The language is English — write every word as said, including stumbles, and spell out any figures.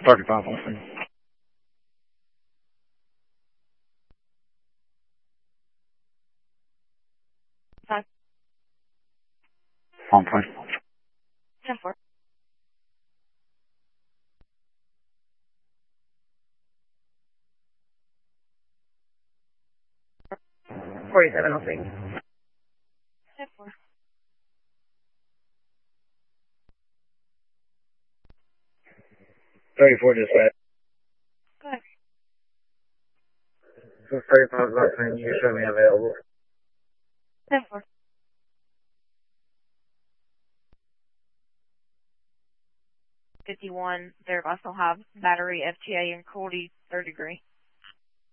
thirty-five on Five. On point. Ten four. Forty-seven oh six. Ten four. Thirty-four dispatch. Go ahead. So thirty-five is about time you show me available. Ten four. Fifty-one. They also have battery F T A and Cody third degree.